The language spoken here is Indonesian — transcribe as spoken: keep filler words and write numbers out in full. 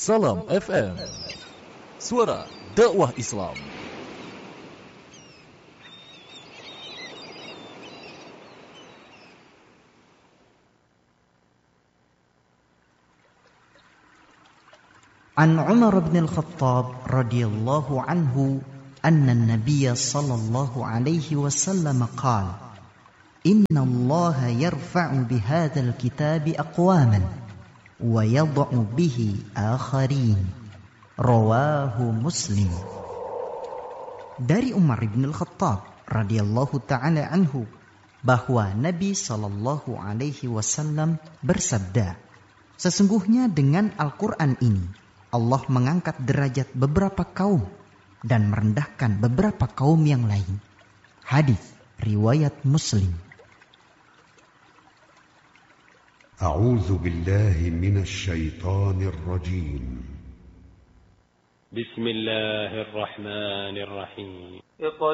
Salam F M, suara dakwah Islam. An Umar bin Al-Khattab radhiyallahu anhu anna an-nabiy sallallahu alaihi wasallam qala inna Allah yarfa'u bihadzal kitabi aqwaman wa yad'u bihi akharin. Rawahu Muslim. Dari Umar bin Al-Khattab radhiyallahu taala anhu bahwa Nabi sallallahu alaihi wasallam bersabda, sesungguhnya dengan Al-Qur'an ini Allah mengangkat derajat beberapa kaum dan merendahkan beberapa kaum yang lain. Hadis riwayat Muslim. A'udzu billahi minasy syaithanir rajim. Bismillahirrahmanirrahim.